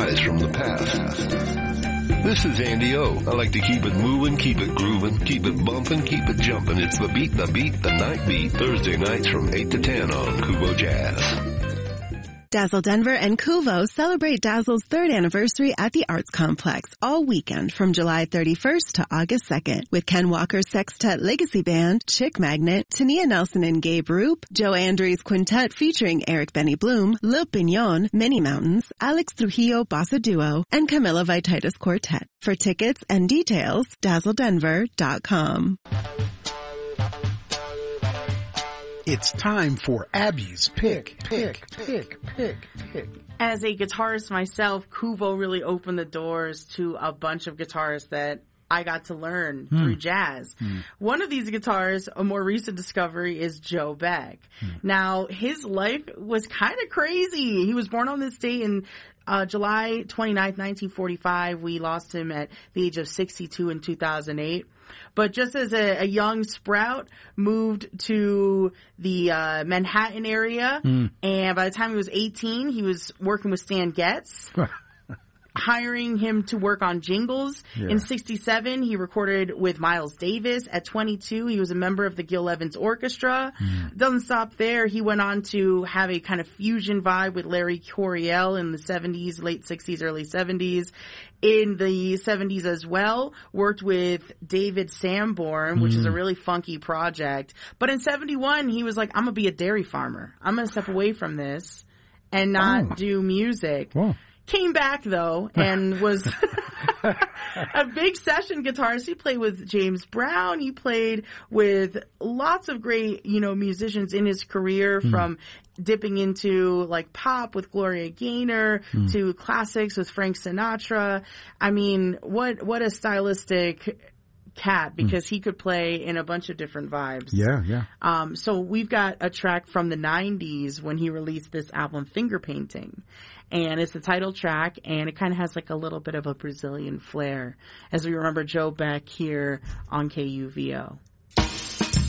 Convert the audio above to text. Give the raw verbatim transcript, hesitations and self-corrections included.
guys from the past. This is Andy O. I like to keep it moving, keep it grooving, keep it bumping, keep it jumping. It's the beat, the beat, the night beat. Thursday nights from eight to ten on Kuvo Jazz. Dazzle Denver and Kuvo celebrate Dazzle's third anniversary at the Arts Complex all weekend from July thirty-first to August second with Ken Walker's Sextet Legacy Band, Chick Magnet, Tania Nelson and Gabe Roop, Joe Andrews Quintet featuring Eric Benny Bloom, Lil Pignon, Many Mountains, Alex Trujillo Bossa Duo, and Camila Vititis Quartet. For tickets and details, dazzle denver dot com. It's time for Abby's Pick, Pick, Pick, Pick, Pick. As a guitarist myself, Kuvo really opened the doors to a bunch of guitarists that I got to learn mm. through jazz. Mm. One of these guitarists, a more recent discovery, is Joe Beck. Mm. Now, his life was kind of crazy. He was born on this date in uh, July twenty-ninth, nineteen forty-five. We lost him at the age of sixty-two in two thousand eight. But just as a, a young sprout, moved to the uh, Manhattan area, mm. and by the time he was eighteen, he was working with Stan Getz, hiring him to work on jingles. Yeah. In sixty-seven, he recorded with Miles Davis. At twenty-two, he was a member of the Gil Evans Orchestra. Mm. Doesn't stop there. He went on to have a kind of fusion vibe with Larry Coryell in the seventies, late sixties, early seventies. In the seventies as well, worked with David Sanborn, which mm. is a really funky project. But in seventy-one, he was like, I'm going to be a dairy farmer. I'm going to step away from this and not oh. do music. Whoa. Came back, though, and was a big session guitarist. He played with James Brown. He played with lots of great, you know, musicians in his career, mm. from dipping into, like, pop with Gloria Gaynor mm. to classics with Frank Sinatra. I mean, what what a stylistic cat, because mm. he could play in a bunch of different vibes. Yeah, yeah. Um, so we've got a track from the nineties when he released this album, Finger Painting. And it's the title track, and it kind of has like a little bit of a Brazilian flair, as we remember Joe Beck here on K U V O.